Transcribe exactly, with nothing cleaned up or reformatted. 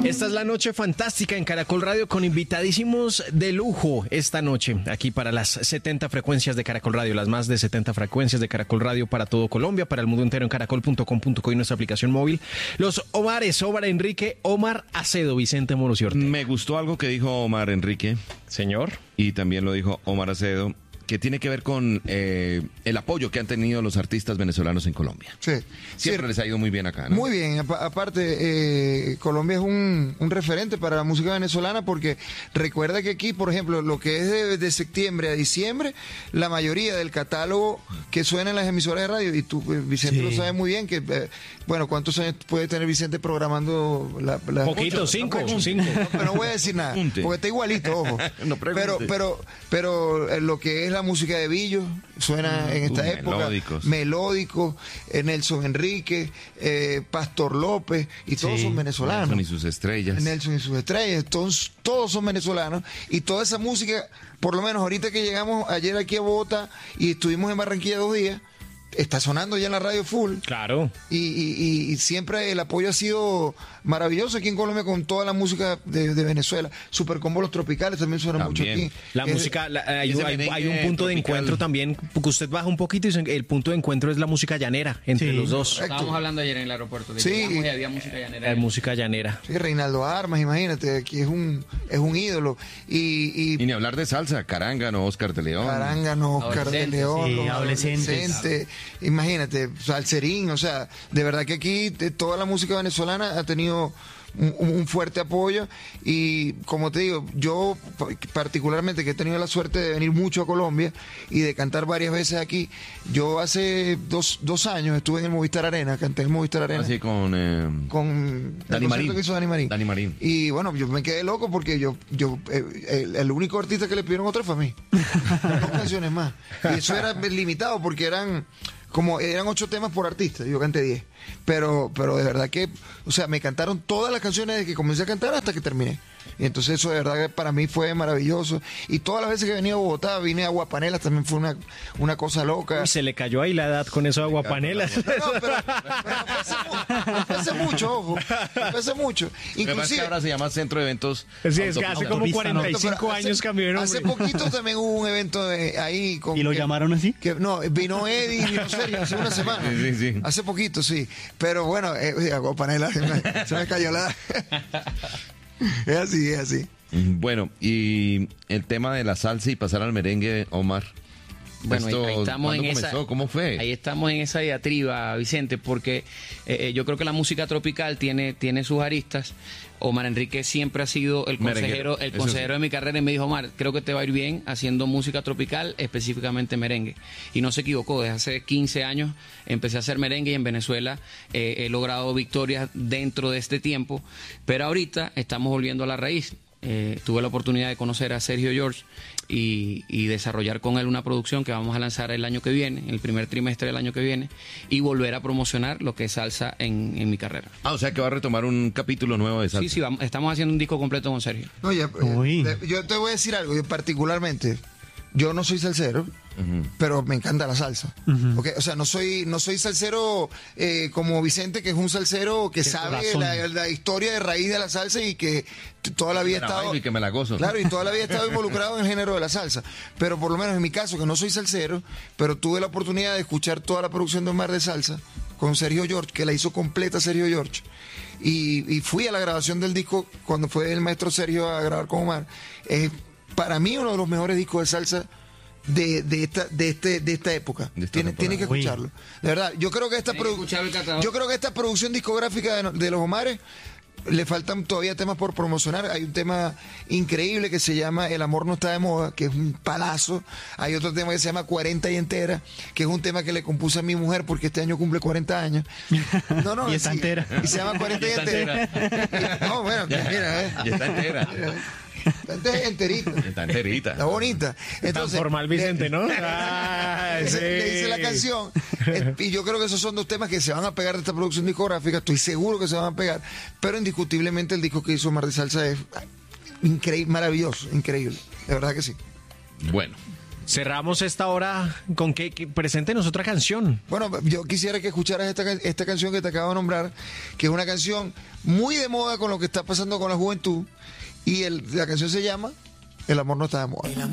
Esta es la noche fantástica en Caracol Radio con invitadísimos de lujo esta noche, aquí para las setenta frecuencias de Caracol Radio, las más de setenta frecuencias de Caracol Radio para todo Colombia, para el mundo entero en caracol punto com punto co y nuestra aplicación móvil. Los Omares, Omar Enrique, Omar Acedo, Vicente Moros y Ortega. Me gustó algo que dijo Omar Enrique. Señor. Y también lo dijo Omar Acedo, que tiene que ver con eh, el apoyo que han tenido los artistas venezolanos en Colombia. Sí. Siempre sí. les ha ido muy bien acá, ¿no? Muy bien. A- aparte, eh, Colombia es un, un referente para la música venezolana porque recuerda que aquí, por ejemplo, lo que es de, de septiembre a diciembre, la mayoría del catálogo que suena en las emisoras de radio, y tú, eh, Vicente, Sí. lo sabe muy bien, que, eh, bueno, ¿cuántos años puede tener Vicente programando la... la Poquito, cinco, no, cinco. No, pero no voy a decir nada, Pregunte. porque está igualito, ojo. No pregunte. pero, pero, pero eh, lo que es la música de Billo suena en esta Uh, época. melódicos. Melódico, eh, Nelson Enrique, eh, Pastor López, y todos Sí. son venezolanos. Nelson y sus estrellas. Nelson y sus estrellas, todos, todos son venezolanos, y toda esa música, por lo menos ahorita que llegamos ayer aquí a Bogotá y estuvimos en Barranquilla dos días, está sonando ya en la radio full. Claro. Y, y- y siempre el apoyo ha sido maravilloso aquí en Colombia con toda la música de, de Venezuela. Super Combo Los Tropicales también suena mucho También. aquí. La Eh, música, la- hay, ese hay- merengue hay un punto de tropical. encuentro también, porque usted baja un poquito y se- el punto de encuentro es la música llanera entre Sí. los dos. Correcto. Estábamos hablando ayer en el aeropuerto de Sí. que llegamos y había música llanera. La música llanera. Sí, Reinaldo Armas, imagínate, aquí es un, es un ídolo. Y, Y y ni hablar de salsa, Carángano, Oscar de León. Carángano, Oscar de Adolescentes, León, sí, los adolescentes. adolescentes, imagínate, Salserín, o sea, de verdad que aquí de toda la música venezolana ha tenido un, un fuerte apoyo, y como te digo, yo particularmente que he tenido la suerte de venir mucho a Colombia y de cantar varias veces aquí, yo hace dos, dos años estuve en el Movistar Arena, canté en el Movistar Arena. Así con... eh, Con el Dani concierto Marín. que hizo Dani Marín. Dani Marín. Y bueno, yo me quedé loco porque yo, yo eh, el, el único artista que le pidieron otra fue a mí. Dos canciones más. Y eso era limitado porque eran como eran ocho temas por artista. Yo canté diez. Pero, pero de verdad que, o sea, me cantaron todas las canciones desde que comencé a cantar hasta que terminé. Y entonces eso de verdad que para mí fue maravilloso. Y todas las veces que venía a Bogotá, vine a Aguapanelas, también fue una, una cosa loca. Uy, se le cayó ahí la edad con eso de aguapanelas. No, no, pero, pero fue hace, mu- fue hace mucho, ojo. Fue hace mucho. Lo que pasa es que Inclusive, ahora se llama Centro de Eventos. Sí, es que hace Autopista. como Autopista, cuarenta y pero cinco hace- años cambió de nombre. Hace poquito también hubo un evento de- ahí con... ¿Y lo que- llamaron así? que, no, vino Eddie, vino Sergio hace una semana. Sí, sí, sí. Hace poquito, sí. Pero bueno, eh, Aguapanela, se me, se me cayó la... Es así, es así. Mm, Bueno, y el tema de la salsa y pasar al merengue, Omar. Bueno, ahí, Esto, ahí estamos ¿cuándo en comenzó? esa. ¿Cómo fue? Ahí estamos en esa diatriba, Vicente, porque eh, eh, yo creo que la música tropical tiene, tiene sus aristas. Omar Enrique siempre ha sido el Merenguero, consejero, el eso consejero sí. de mi carrera, y me dijo: Omar, creo que te va a ir bien haciendo música tropical, específicamente merengue. Y no se equivocó, desde hace quince años empecé a hacer merengue, y en Venezuela eh, he logrado victorias dentro de este tiempo, pero ahorita estamos volviendo a la raíz. Eh, tuve la oportunidad de conocer a Sergio George y, y desarrollar con él una producción que vamos a lanzar el año que viene, en el primer trimestre del año que viene, y volver a promocionar lo que es salsa en, en mi carrera. Ah, o sea que va a retomar un capítulo nuevo de salsa. Sí, sí, vamos, estamos haciendo un disco completo con Sergio. No, ya, Uy. eh, yo te voy a decir algo, yo particularmente, yo no soy salsero, pero me encanta la salsa. ¿Ok? O sea, no soy, no soy salsero eh, como Vicente, que es un salsero que De sabe corazón. la, la historia de raíz de la salsa y que t- toda la vida ha Me la estado... bailo y que me la gozo. Claro, y toda la vida he estado involucrado en el género de la salsa. Pero por lo menos en mi caso, que no soy salsero, pero tuve la oportunidad de escuchar toda la producción de Omar de Salsa con Sergio George, que la hizo completa Sergio George. Y, y fui a la grabación del disco cuando fue el maestro Sergio a grabar con Omar. Es para mí uno de los mejores discos de salsa de, de esta de este de esta época. De esta Tiene, temporada. tiene que Uy. escucharlo. De verdad, yo creo que esta Tiene que produ- escuchar el catálogo. yo creo que esta producción discográfica de, de los Omares le faltan todavía temas por promocionar. Hay un tema increíble que se llama El amor no está de moda, que es un palazo. Hay otro tema que se llama cuarenta y entera, que es un tema que le compuse a mi mujer porque este año cumple cuarenta años. No, no, Y está sí, entera. Y se llama cuarenta y está entera. No, bueno, mira, eh. Ya está entera. Está enterita. Está enterita. Está bonita. Tan formal Vicente, le- ¿no? Ah, le, sí. le hice la canción. Eh, Y yo creo que esos son dos temas que se van a pegar de esta producción discográfica. Estoy seguro que se van a pegar. Pero indiscutiblemente el disco que hizo Omar de Salsa es increíble, maravilloso, increíble. De verdad que sí. Bueno, Cerramos esta hora con que, que preséntenos otra canción. Bueno, yo quisiera que escucharas esta, can- esta canción que te acabo de nombrar, que es una canción muy de moda con lo que está pasando con la juventud, y el- la canción se llama El amor no está de moda.